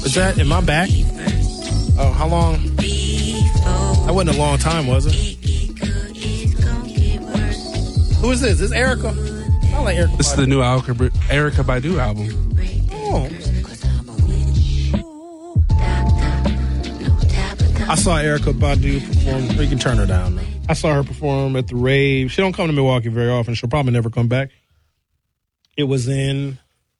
Is that in my back? Oh, how long? That wasn't a long time, was it? Who is this? Is this Erica? I like Erica. This is the new Erykah Badu album. Oh. I saw Erykah Badu perform. You can turn her down now. I saw her perform at the rave. She don't come to Milwaukee very often. She'll probably never come back. It was in,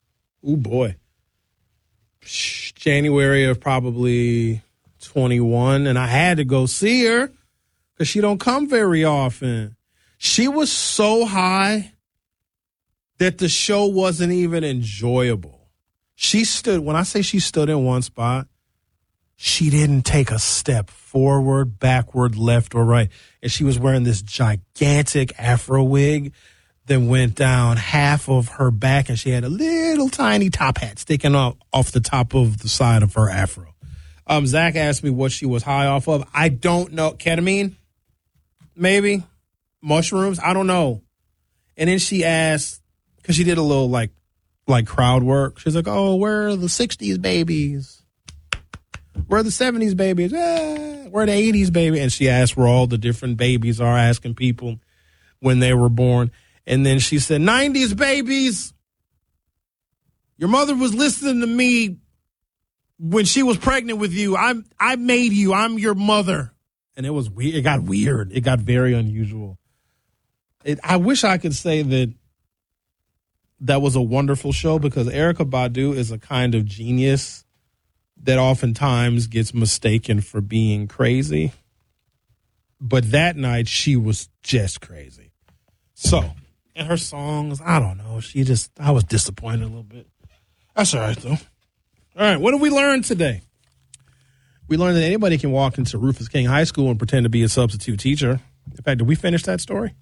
January of probably 21, and I had to go see her because she don't come very often. She was so high that the show wasn't even enjoyable. She stood, when I say she stood in one spot, she didn't take a step forward, backward, left, or right. And she was wearing this gigantic Afro wig that went down half of her back, and she had a little tiny top hat sticking off the top of the side of her Afro. Zach asked me what she was high off of. I don't know. Ketamine? Maybe? Mushrooms? I don't know. And then she asked, because she did a little like crowd work. She's like, oh, where are the 60s babies? Where are the 70s babies? Where are the 80s babies? And she asked where all the different babies are, asking people when they were born. And then she said, 90s babies. Your mother was listening to me when she was pregnant with you. I made you. I'm your mother. And it was weird. It got weird. It got very unusual. I wish I could say that was a wonderful show, because Erykah Badu is a kind of genius that oftentimes gets mistaken for being crazy. But that night, she was just crazy. So, and her songs, I don't know. I was disappointed a little bit. That's all right, though. All right, what did we learn today? We learned that anybody can walk into Rufus King High School and pretend to be a substitute teacher. In fact, did we finish that story?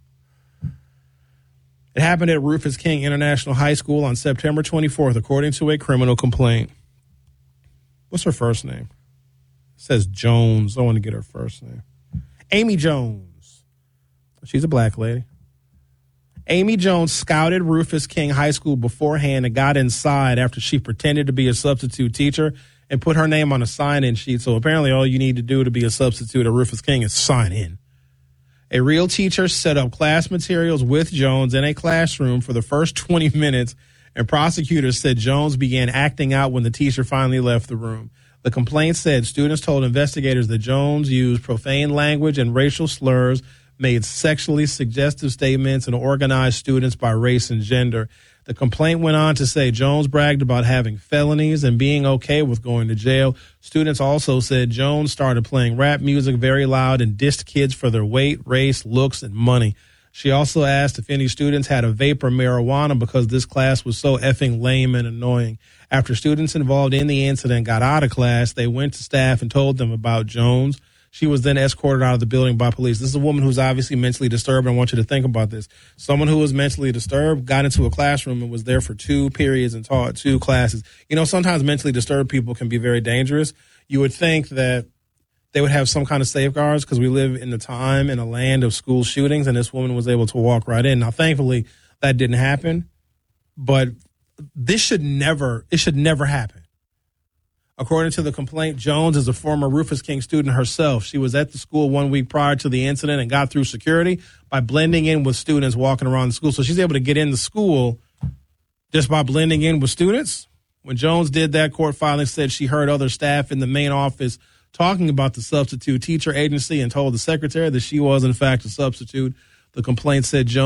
It happened at Rufus King International High School on September 24th, according to a criminal complaint. What's her first name? It says Jones. I want to get her first name. Amy Jones. She's a black lady. Amy Jones scouted Rufus King High School beforehand and got inside after she pretended to be a substitute teacher and put her name on a sign-in sheet. So apparently all you need to do to be a substitute at Rufus King is sign in. A real teacher set up class materials with Jones in a classroom for the first 20 minutes, and prosecutors said Jones began acting out when the teacher finally left the room. The complaint said students told investigators that Jones used profane language and racial slurs, made sexually suggestive statements, and organized students by race and gender. The complaint went on to say Jones bragged about having felonies and being okay with going to jail. Students also said Jones started playing rap music very loud and dissed kids for their weight, race, looks, and money. She also asked if any students had a vape or marijuana because this class was so effing lame and annoying. After students involved in the incident got out of class, they went to staff and told them about Jones. She was then escorted out of the building by police. This is a woman who's obviously mentally disturbed. I want you to think about this. Someone who was mentally disturbed got into a classroom and was there for 2 periods and taught 2 classes. You know, sometimes mentally disturbed people can be very dangerous. You would think that they would have some kind of safeguards because we live in the time in a land of school shootings, and this woman was able to walk right in. Now, thankfully, that didn't happen, but it should never happen. According to the complaint, Jones is a former Rufus King student herself. She was at the school 1 week prior to the incident and got through security by blending in with students walking around the school. So she's able to get into school just by blending in with students. When Jones did that, court filing said she heard other staff in the main office talking about the substitute teacher agency and told the secretary that she was, in fact, a substitute. The complaint said Jones